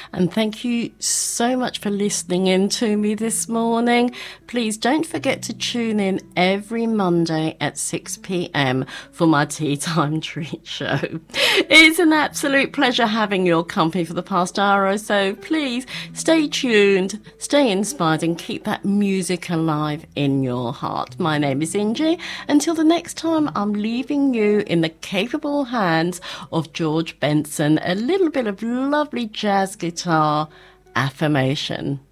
And thank you so much for listening in to me this morning. Please don't forget to tune in every Monday at 6 p.m. for my Tea Time Treat Show. It's an absolute pleasure having your company for the past hour or so. Please stay tuned, stay inspired, and keep that music alive in your heart. My name is Ingie. Until the next time, I'm leaving you in the capable hands of George Benson. A little bit of lovely jazz guitar affirmation.